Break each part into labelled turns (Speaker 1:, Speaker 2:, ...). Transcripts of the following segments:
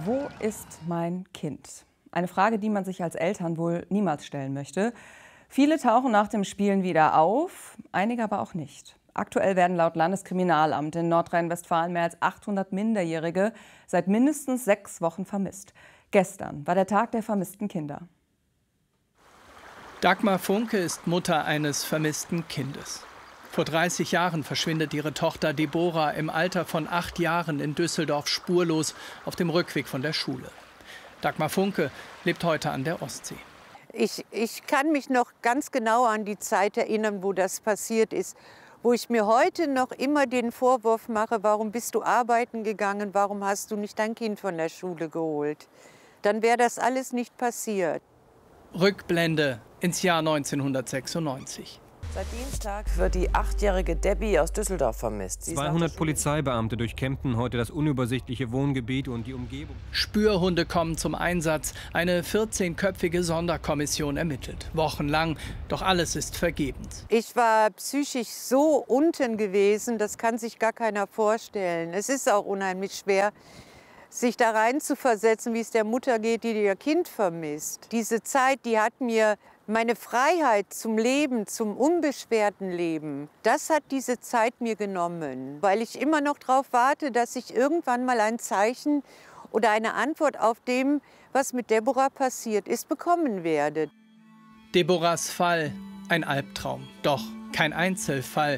Speaker 1: Wo ist mein Kind? Eine Frage, die man sich als Eltern wohl niemals stellen möchte. Viele tauchen nach dem Spielen wieder auf, einige aber auch nicht. Aktuell werden laut Landeskriminalamt in Nordrhein-Westfalen mehr als 800 Minderjährige seit mindestens 6 Wochen vermisst. Gestern war der Tag der vermissten Kinder.
Speaker 2: Dagmar Funke ist Mutter eines vermissten Kindes. Vor 30 Jahren verschwindet ihre Tochter Deborah im Alter von 8 Jahren in Düsseldorf spurlos auf dem Rückweg von der Schule. Dagmar Funke lebt heute an der Ostsee.
Speaker 3: Ich kann mich noch ganz genau an die Zeit erinnern, wo das passiert ist, wo ich mir heute noch immer den Vorwurf mache, warum bist du arbeiten gegangen, warum hast du nicht dein Kind von der Schule geholt? Dann wäre das alles nicht passiert.
Speaker 2: Rückblende ins Jahr 1996.
Speaker 4: Seit Dienstag wird die 8-jährige Debbie aus Düsseldorf vermisst.
Speaker 5: 200 Polizeibeamte durchkämmten heute das unübersichtliche Wohngebiet und die Umgebung.
Speaker 2: Spürhunde kommen zum Einsatz. Eine 14-köpfige Sonderkommission ermittelt. Wochenlang, doch alles ist vergebens.
Speaker 3: Ich war psychisch so unten gewesen, das kann sich gar keiner vorstellen. Es ist auch unheimlich schwer, sich da rein zu versetzen, wie es der Mutter geht, die ihr Kind vermisst. Diese Zeit, die hat mir meine Freiheit zum Leben, zum unbeschwerten Leben, das hat diese Zeit mir genommen, weil ich immer noch darauf warte, dass ich irgendwann mal ein Zeichen oder eine Antwort auf dem, was mit Deborah passiert ist, bekommen werde.
Speaker 2: Deborahs Fall, ein Albtraum, doch kein Einzelfall.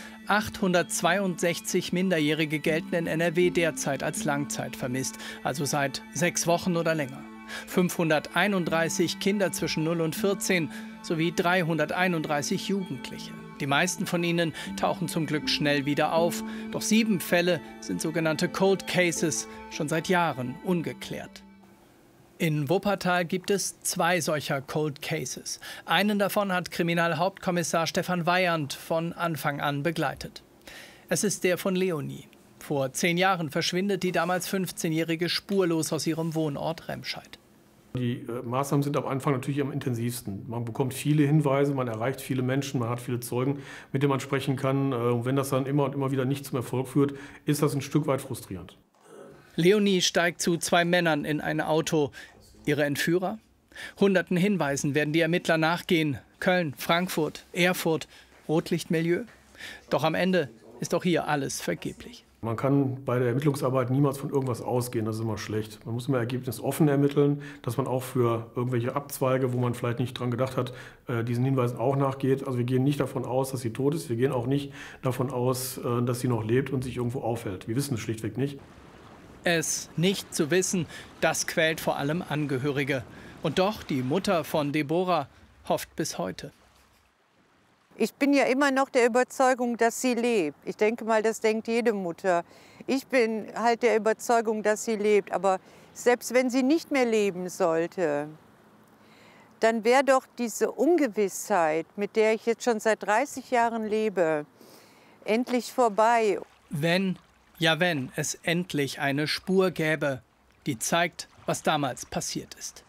Speaker 2: 862 Minderjährige gelten in NRW derzeit als Langzeit vermisst, also seit 6 Wochen oder länger. 531 Kinder zwischen 0 und 14 sowie 331 Jugendliche. Die meisten von ihnen tauchen zum Glück schnell wieder auf. Doch 7 Fälle sind sogenannte Cold Cases, schon seit Jahren ungeklärt. In Wuppertal gibt es 2 solcher Cold Cases. Einen davon hat Kriminalhauptkommissar Stefan Weyand von Anfang an begleitet. Es ist der von Leonie. Vor 10 Jahren verschwindet die damals 15-Jährige spurlos aus ihrem Wohnort Remscheid.
Speaker 6: Die Maßnahmen sind am Anfang natürlich am intensivsten. Man bekommt viele Hinweise, man erreicht viele Menschen, man hat viele Zeugen, mit denen man sprechen kann. Und wenn das dann immer und immer wieder nicht zum Erfolg führt, ist das ein Stück weit frustrierend.
Speaker 2: Leonie steigt zu 2 Männern in ein Auto. Ihre Entführer? Hunderten Hinweisen werden die Ermittler nachgehen. Köln, Frankfurt, Erfurt, Rotlichtmilieu. Doch am Ende ist auch hier alles vergeblich.
Speaker 6: Man kann bei der Ermittlungsarbeit niemals von irgendwas ausgehen, das ist immer schlecht. Man muss immer ergebnisoffen ermitteln, dass man auch für irgendwelche Abzweige, wo man vielleicht nicht dran gedacht hat, diesen Hinweisen auch nachgeht. Also wir gehen nicht davon aus, dass sie tot ist. Wir gehen auch nicht davon aus, dass sie noch lebt und sich irgendwo aufhält. Wir wissen es schlichtweg nicht.
Speaker 2: Es nicht zu wissen, das quält vor allem Angehörige. Und doch, die Mutter von Deborah hofft bis heute.
Speaker 3: Ich bin ja immer noch der Überzeugung, dass sie lebt. Ich denke mal, das denkt jede Mutter. Ich bin halt der Überzeugung, dass sie lebt. Aber selbst wenn sie nicht mehr leben sollte, dann wäre doch diese Ungewissheit, mit der ich jetzt schon seit 30 Jahren lebe, endlich vorbei.
Speaker 2: Wenn es endlich eine Spur gäbe, die zeigt, was damals passiert ist.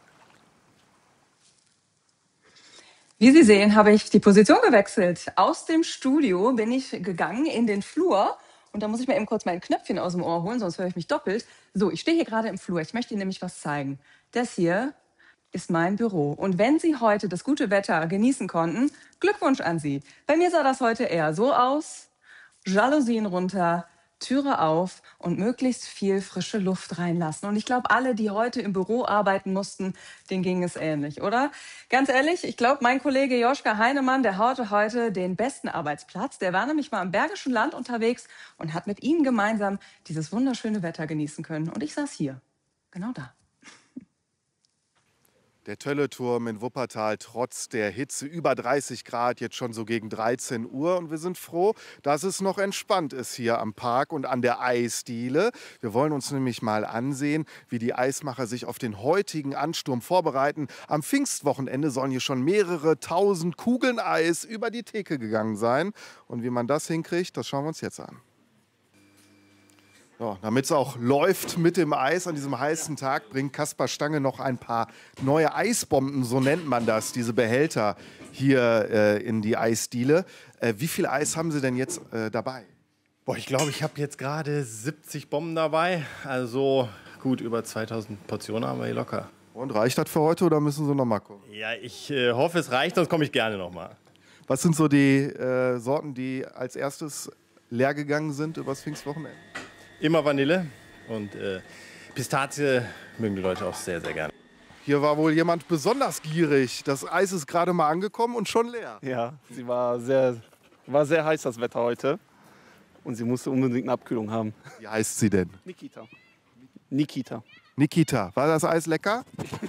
Speaker 1: Wie Sie sehen, habe ich die Position gewechselt. Aus dem Studio bin ich gegangen in den Flur. Und da muss ich mir eben kurz mein Knöpfchen aus dem Ohr holen, sonst höre ich mich doppelt. So, ich stehe hier gerade im Flur. Ich möchte Ihnen nämlich was zeigen. Das hier ist mein Büro. Und wenn Sie heute das gute Wetter genießen konnten, Glückwunsch an Sie. Bei mir sah das heute eher so aus. Jalousien runter, Türe auf und möglichst viel frische Luft reinlassen. Und ich glaube, alle, die heute im Büro arbeiten mussten, denen ging es ähnlich, oder? Ganz ehrlich, ich glaube, mein Kollege Joschka Heinemann, der hatte heute den besten Arbeitsplatz. Der war nämlich mal im Bergischen Land unterwegs und hat mit Ihnen gemeinsam dieses wunderschöne Wetter genießen können. Und ich saß hier, genau da.
Speaker 7: Der Tölleturm in Wuppertal trotz der Hitze, über 30 Grad, jetzt schon so gegen 13 Uhr. Und wir sind froh, dass es noch entspannt ist hier am Park und an der Eisdiele. Wir wollen uns nämlich mal ansehen, wie die Eismacher sich auf den heutigen Ansturm vorbereiten. Am Pfingstwochenende sollen hier schon mehrere tausend Kugeln Eis über die Theke gegangen sein. Und wie man das hinkriegt, das schauen wir uns jetzt an. Ja, damit es auch läuft mit dem Eis an diesem heißen Tag, bringt Kaspar Stange noch ein paar neue Eisbomben, so nennt man das, diese Behälter hier in die Eisdiele. Wie viel Eis haben Sie denn jetzt dabei?
Speaker 8: Boah, ich glaube, ich habe jetzt gerade 70 Bomben dabei. Also gut über 2000 Portionen haben wir hier locker.
Speaker 7: Und reicht das für heute oder müssen Sie noch mal gucken?
Speaker 8: Ja, ich hoffe, es reicht, sonst komme ich gerne noch mal.
Speaker 7: Was sind so die Sorten, die als erstes leer gegangen sind übers Pfingstwochenende?
Speaker 8: Immer Vanille und Pistazie mögen die Leute auch sehr, sehr gerne.
Speaker 7: Hier war wohl jemand besonders gierig. Das Eis ist gerade mal angekommen und schon leer.
Speaker 9: Ja, sie war sehr heiß, das Wetter heute. Und sie musste unbedingt eine Abkühlung haben.
Speaker 7: Wie heißt sie denn?
Speaker 9: Nikita.
Speaker 7: Nikita, war das Eis lecker?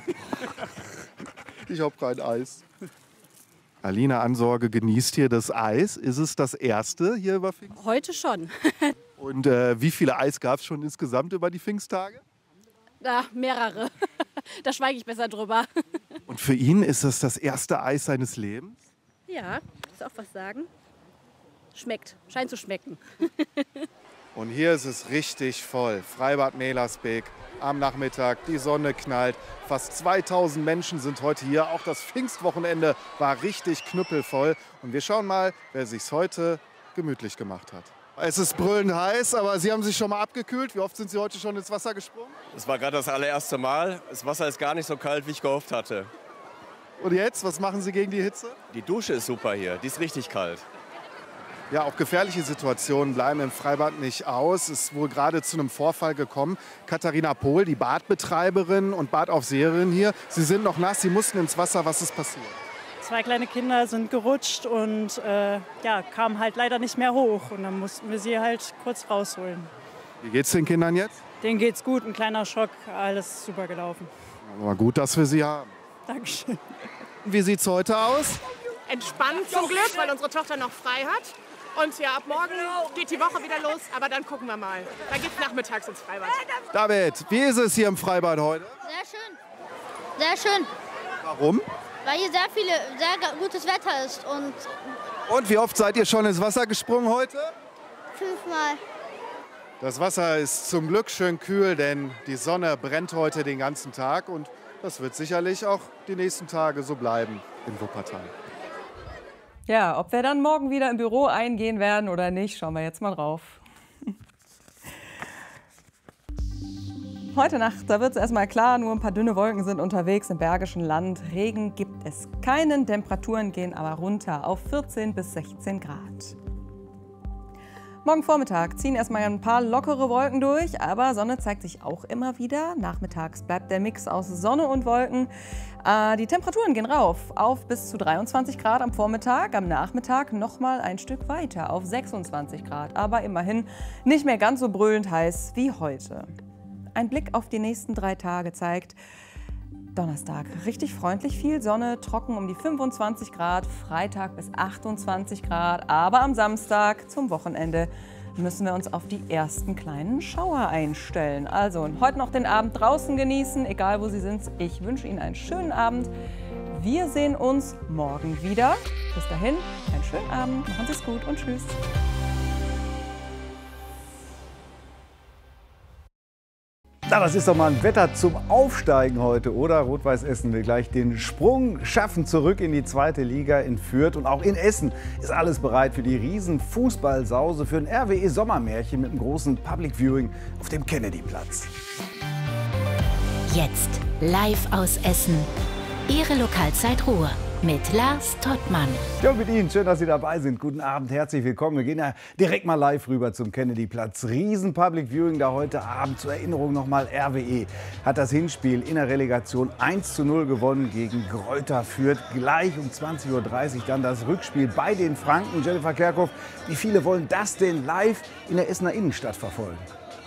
Speaker 7: Ich habe kein Eis. Alina Ansorge genießt hier das Eis. Ist es das erste hier über Pfingst?
Speaker 10: Heute schon.
Speaker 7: Und wie viele Eis gab es schon insgesamt über die Pfingsttage?
Speaker 10: Mehrere. Da schweige ich besser drüber.
Speaker 7: Und für ihn ist das erste Eis seines Lebens?
Speaker 10: Ja, muss auch was sagen. Schmeckt, scheint zu schmecken.
Speaker 7: Und hier ist es richtig voll. Freibad Melersbeek am Nachmittag, die Sonne knallt. Fast 2000 Menschen sind heute hier. Auch das Pfingstwochenende war richtig knüppelvoll. Und wir schauen mal, wer sich's heute gemütlich gemacht hat. Es ist brüllend heiß, aber Sie haben sich schon mal abgekühlt. Wie oft sind Sie heute schon ins Wasser gesprungen?
Speaker 11: Es war gerade das allererste Mal. Das Wasser ist gar nicht so kalt, wie ich gehofft hatte.
Speaker 7: Und jetzt, was machen Sie gegen die Hitze?
Speaker 11: Die Dusche ist super hier, die ist richtig kalt.
Speaker 7: Ja, auch gefährliche Situationen bleiben im Freibad nicht aus. Es ist wohl gerade zu einem Vorfall gekommen. Katharina Pohl, die Badbetreiberin und Badaufseherin hier. Sie sind noch nass, Sie mussten ins Wasser. Was ist passiert?
Speaker 12: 2 kleine Kinder sind gerutscht und kamen halt leider nicht mehr hoch. Und dann mussten wir sie halt kurz rausholen.
Speaker 7: Wie geht's den Kindern jetzt?
Speaker 12: Denen geht's gut, ein kleiner Schock, alles super gelaufen.
Speaker 7: Aber gut, dass wir Sie haben.
Speaker 12: Dankeschön.
Speaker 7: Wie sieht's heute aus?
Speaker 13: Entspannt zum Glück, weil unsere Tochter noch frei hat. Und ja, ab morgen geht die Woche wieder los, aber dann gucken wir mal. Dann geht's nachmittags ins Freibad.
Speaker 7: David, wie ist es hier im Freibad heute?
Speaker 14: Sehr schön.
Speaker 7: Warum?
Speaker 14: Weil hier sehr gutes Wetter ist.
Speaker 7: Und wie oft seid ihr schon ins Wasser gesprungen heute?
Speaker 14: 5-mal.
Speaker 7: Das Wasser ist zum Glück schön kühl, denn die Sonne brennt heute den ganzen Tag. Und das wird sicherlich auch die nächsten Tage so bleiben in Wuppertal.
Speaker 1: Ja, ob wir dann morgen wieder im Büro eingehen werden oder nicht, schauen wir jetzt mal drauf. Heute Nacht, da wird es erstmal klar, nur ein paar dünne Wolken sind unterwegs im Bergischen Land. Regen gibt es keinen, Temperaturen gehen aber runter auf 14 bis 16 Grad. Morgen Vormittag ziehen erstmal ein paar lockere Wolken durch, aber Sonne zeigt sich auch immer wieder. Nachmittags bleibt der Mix aus Sonne und Wolken. Die Temperaturen gehen rauf auf bis zu 23 Grad am Vormittag, am Nachmittag noch mal ein Stück weiter auf 26 Grad, aber immerhin nicht mehr ganz so brüllend heiß wie heute. Ein Blick auf die nächsten 3 Tage zeigt, Donnerstag richtig freundlich, viel Sonne, trocken um die 25 Grad, Freitag bis 28 Grad, aber am Samstag zum Wochenende müssen wir uns auf die ersten kleinen Schauer einstellen. Also heute noch den Abend draußen genießen, egal wo Sie sind. Ich wünsche Ihnen einen schönen Abend. Wir sehen uns morgen wieder. Bis dahin, einen schönen Abend, machen Sie es gut und tschüss.
Speaker 15: Na, das ist doch mal ein Wetter zum Aufsteigen heute, oder? Rot-Weiß Essen will gleich den Sprung schaffen zurück in die 2. Liga in Fürth. Und auch in Essen ist alles bereit für die Riesen-Fußballsause, für ein RWE-Sommermärchen mit einem großen Public Viewing auf dem Kennedy-Platz.
Speaker 16: Jetzt live aus Essen. Ihre Lokalzeit Ruhr mit Lars Tottmann.
Speaker 15: Ja, mit Ihnen, schön, dass Sie dabei sind. Guten Abend, herzlich willkommen. Wir gehen ja direkt mal live rüber zum Kennedy-Platz. Riesen Public Viewing da heute Abend. Zur Erinnerung nochmal, RWE hat das Hinspiel in der Relegation 1:0 gewonnen gegen Greuther Fürth. Gleich um 20:30 Uhr dann das Rückspiel bei den Franken. Jennifer Kerkhoff, wie viele wollen das denn live in der Essener Innenstadt verfolgen?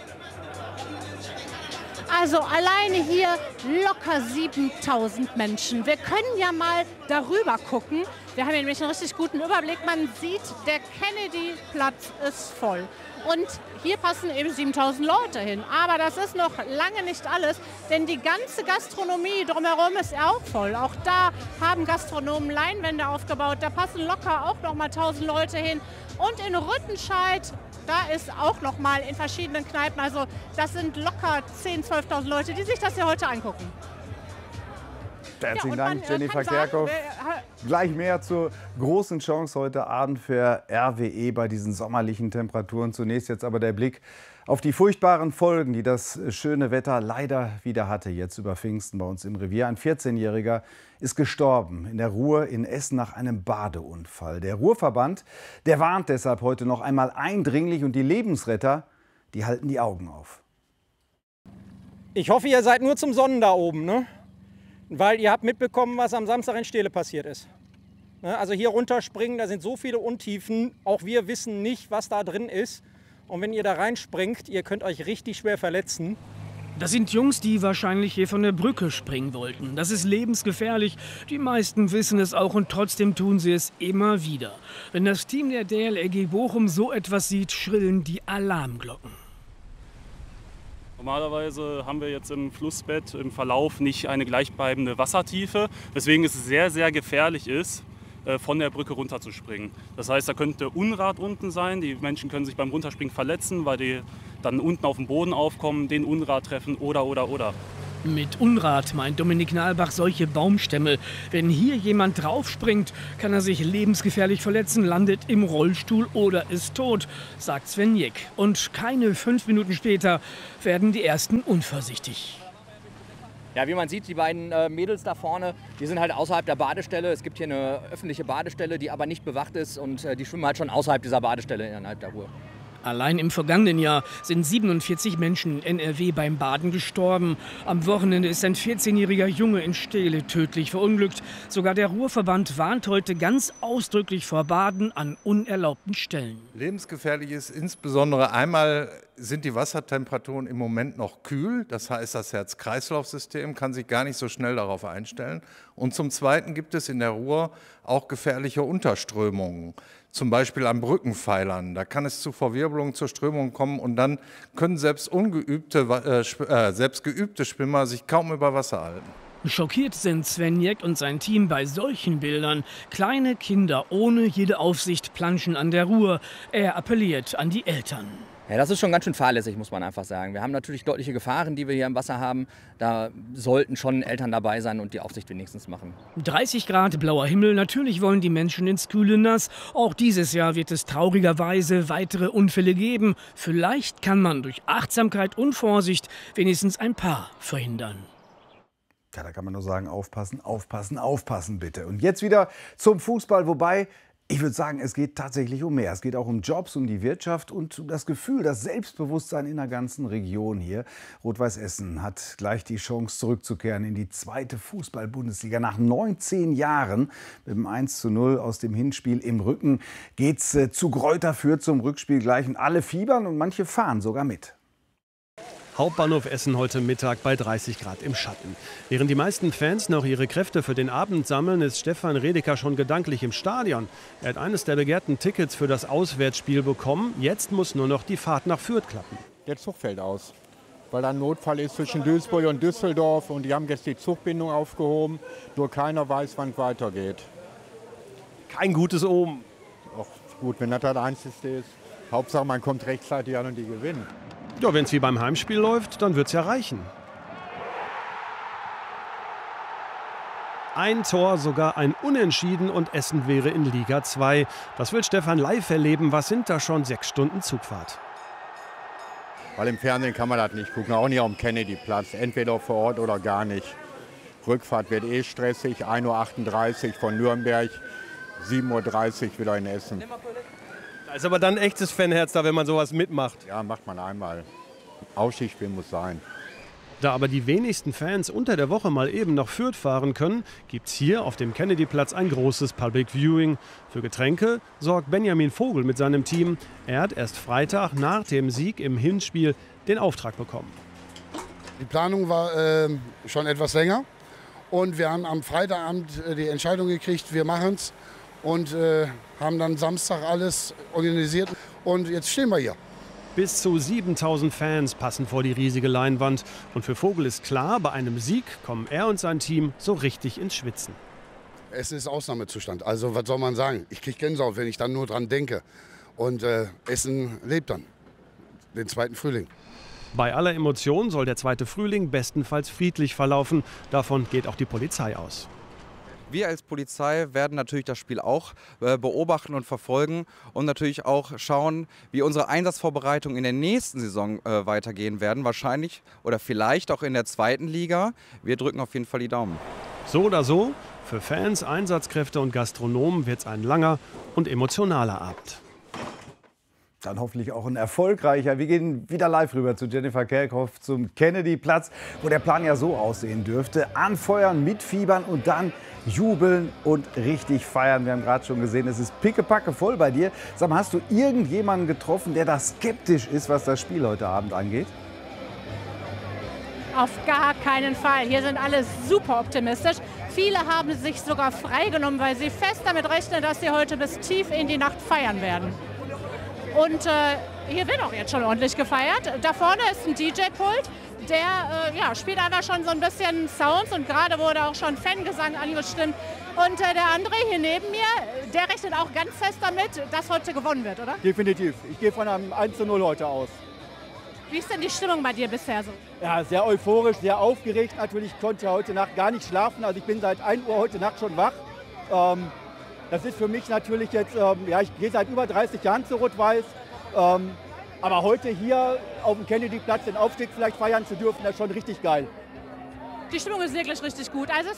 Speaker 17: Also alleine hier locker 7000 Menschen. Wir können ja mal darüber gucken. Wir haben hier nämlich einen richtig guten Überblick. Man sieht, der Kennedy-Platz ist voll. Und hier passen eben 7000 Leute hin. Aber das ist noch lange nicht alles, denn die ganze Gastronomie drumherum ist auch voll. Auch da haben Gastronomen Leinwände aufgebaut. Da passen locker auch noch mal 1000 Leute hin. Und in Rüttenscheid, da ist auch noch mal in verschiedenen Kneipen, also das sind locker 10.000, 12.000 Leute, die sich das hier heute angucken.
Speaker 15: Herzlichen Dank, Jennifer Kerkhoff. Gleich mehr zur großen Chance heute Abend für RWE bei diesen sommerlichen Temperaturen. Zunächst jetzt aber der Blick auf die furchtbaren Folgen, die das schöne Wetter leider wieder hatte, jetzt über Pfingsten bei uns im Revier. Ein 14-Jähriger ist gestorben in der Ruhr in Essen nach einem Badeunfall. Der Ruhrverband, der warnt deshalb heute noch einmal eindringlich und die Lebensretter, die halten die Augen auf.
Speaker 18: Ich hoffe, ihr seid nur zum Sonnen da oben, ne? Weil ihr habt mitbekommen, was am Samstag in Steele passiert ist. Also hier runterspringen, da sind so viele Untiefen, auch wir wissen nicht, was da drin ist. Und wenn ihr da reinspringt, ihr könnt euch richtig schwer verletzen.
Speaker 19: Das sind Jungs, die wahrscheinlich hier von der Brücke springen wollten. Das ist lebensgefährlich. Die meisten wissen es auch und trotzdem tun sie es immer wieder. Wenn das Team der DLRG Bochum so etwas sieht, schrillen die Alarmglocken.
Speaker 20: Normalerweise haben wir jetzt im Flussbett im Verlauf nicht eine gleichbleibende Wassertiefe, weswegen es sehr, sehr gefährlich ist, von der Brücke runterzuspringen. Das heißt, da könnte Unrat unten sein. Die Menschen können sich beim Runterspringen verletzen, weil die dann unten auf dem Boden aufkommen, den Unrat treffen oder.
Speaker 19: Mit Unrat meint Dominik Nahlbach solche Baumstämme. Wenn hier jemand draufspringt, kann er sich lebensgefährlich verletzen, landet im Rollstuhl oder ist tot, sagt Sven Jeck. Und keine 5 Minuten später werden die Ersten unvorsichtig.
Speaker 21: Ja, wie man sieht, die beiden Mädels da vorne, die sind halt außerhalb der Badestelle. Es gibt hier eine öffentliche Badestelle, die aber nicht bewacht ist und die schwimmen halt schon außerhalb dieser Badestelle innerhalb der Ruhr.
Speaker 19: Allein im vergangenen Jahr sind 47 Menschen in NRW beim Baden gestorben. Am Wochenende ist ein 14-jähriger Junge in Steele tödlich verunglückt. Sogar der Ruhrverband warnt heute ganz ausdrücklich vor Baden an unerlaubten Stellen.
Speaker 22: Lebensgefährlich ist insbesondere einmal sind die Wassertemperaturen im Moment noch kühl. Das heißt, das Herz-Kreislauf-System kann sich gar nicht so schnell darauf einstellen. Und zum Zweiten gibt es in der Ruhr auch gefährliche Unterströmungen. Zum Beispiel an Brückenpfeilern. Da kann es zu Verwirbelungen, zur Strömung kommen und dann können selbst geübte Schwimmer sich kaum über Wasser halten.
Speaker 19: Schockiert sind Sven Jeck und sein Team bei solchen Bildern. Kleine Kinder ohne jede Aufsicht planschen an der Ruhr. Er appelliert an die Eltern.
Speaker 21: Ja, das ist schon ganz schön fahrlässig, muss man einfach sagen. Wir haben natürlich deutliche Gefahren, die wir hier im Wasser haben. Da sollten schon Eltern dabei sein und die Aufsicht wenigstens machen.
Speaker 19: 30 Grad, blauer Himmel, natürlich wollen die Menschen ins kühle Nass. Auch dieses Jahr wird es traurigerweise weitere Unfälle geben. Vielleicht kann man durch Achtsamkeit und Vorsicht wenigstens ein paar verhindern.
Speaker 15: Ja, da kann man nur sagen, aufpassen, aufpassen, aufpassen bitte. Und jetzt wieder zum Fußball, wobei ich würde sagen, es geht tatsächlich um mehr. Es geht auch um Jobs, um die Wirtschaft und um das Gefühl, das Selbstbewusstsein in der ganzen Region hier. Rot-Weiß Essen hat gleich die Chance, zurückzukehren in die 2. Fußball-Bundesliga. Nach 19 Jahren mit dem 1:0 aus dem Hinspiel im Rücken geht's zu Greuther Fürth zum Rückspiel gleich. Und alle fiebern und manche fahren sogar mit.
Speaker 23: Hauptbahnhof Essen heute Mittag bei 30 Grad im Schatten. Während die meisten Fans noch ihre Kräfte für den Abend sammeln, ist Stefan Redeker schon gedanklich im Stadion. Er hat eines der begehrten Tickets für das Auswärtsspiel bekommen. Jetzt muss nur noch die Fahrt nach Fürth klappen.
Speaker 24: Der Zug fällt aus, weil da ein Notfall ist zwischen Duisburg und Düsseldorf. Und die haben jetzt die Zugbindung aufgehoben. Nur keiner weiß, wann es weitergeht.
Speaker 23: Kein gutes Omen.
Speaker 24: Ach, gut, wenn das das Einzige ist. Hauptsache, man kommt rechtzeitig an und die gewinnen.
Speaker 23: Ja, wenn es wie beim Heimspiel läuft, dann wird es ja reichen. Ein Tor, sogar ein Unentschieden und Essen wäre in Liga 2. Das will Stefan live erleben. Was sind da schon 6 Stunden Zugfahrt?
Speaker 24: Weil im Fernsehen kann man das nicht gucken, auch nicht auf dem Kennedy-Platz. Entweder vor Ort oder gar nicht. Rückfahrt wird stressig, 1:38 Uhr von Nürnberg, 7:30 Uhr wieder in Essen.
Speaker 23: Da ist aber dann ein echtes Fanherz da, wenn man sowas mitmacht.
Speaker 24: Ja, macht man einmal. Aufstiegsspiel muss sein.
Speaker 23: Da aber die wenigsten Fans unter der Woche mal eben nach Fürth fahren können, gibt es hier auf dem Kennedy-Platz ein großes Public Viewing. Für Getränke sorgt Benjamin Vogel mit seinem Team. Er hat erst Freitag nach dem Sieg im Hinspiel den Auftrag bekommen.
Speaker 25: Die Planung war schon etwas länger und wir haben am Freitagabend die Entscheidung gekriegt, wir machen es. Und haben dann Samstag alles organisiert und jetzt stehen wir hier.
Speaker 23: Bis zu 7000 Fans passen vor die riesige Leinwand. Und für Vogel ist klar, bei einem Sieg kommen er und sein Team so richtig ins Schwitzen.
Speaker 25: Essen ist Ausnahmezustand, also was soll man sagen? Ich kriege Gänsehaut, wenn ich dann nur dran denke. Und Essen lebt dann, den 2. Frühling.
Speaker 23: Bei aller Emotion soll der zweite Frühling bestenfalls friedlich verlaufen. Davon geht auch die Polizei aus.
Speaker 2: Wir als Polizei werden natürlich das Spiel auch beobachten und verfolgen und natürlich auch schauen, wie unsere Einsatzvorbereitungen in der nächsten Saison weitergehen werden. Wahrscheinlich oder vielleicht auch in der zweiten Liga. Wir drücken auf jeden Fall die Daumen.
Speaker 23: So oder so, für Fans, Einsatzkräfte und Gastronomen wird es ein langer und emotionaler Abend.
Speaker 15: Dann hoffentlich auch ein erfolgreicher. Wir gehen wieder live rüber zu Jennifer Kerkhoff zum Kennedy-Platz, wo der Plan ja so aussehen dürfte. Anfeuern, mitfiebern und dann jubeln und richtig feiern. Wir haben gerade schon gesehen, es ist pickepacke voll bei dir. Sag mal, hast du irgendjemanden getroffen, der da skeptisch ist, was das Spiel heute Abend angeht?
Speaker 17: Auf gar keinen Fall. Hier sind alle super optimistisch. Viele haben sich sogar freigenommen, weil sie fest damit rechnen, dass sie heute bis tief in die Nacht feiern werden. Und hier wird auch jetzt schon ordentlich gefeiert. Da vorne ist ein DJ-Pult, der spielt einfach schon so ein bisschen Sounds und gerade wurde auch schon Fangesang angestimmt. Und der andere hier neben mir, der rechnet auch ganz fest damit, dass heute gewonnen wird, oder?
Speaker 3: Definitiv. Ich gehe von einem 1:0 heute aus.
Speaker 17: Wie ist denn die Stimmung bei dir bisher so?
Speaker 3: Ja, sehr euphorisch, sehr aufgeregt. Natürlich konnte heute Nacht gar nicht schlafen. Also ich bin seit 1 Uhr heute Nacht schon wach. Das ist für mich natürlich jetzt, ich gehe seit über 30 Jahren zu Rot-Weiß. Aber heute hier auf dem Kennedy-Platz den Aufstieg vielleicht feiern zu dürfen, das ist schon richtig geil.
Speaker 17: Die Stimmung ist wirklich richtig gut. Also es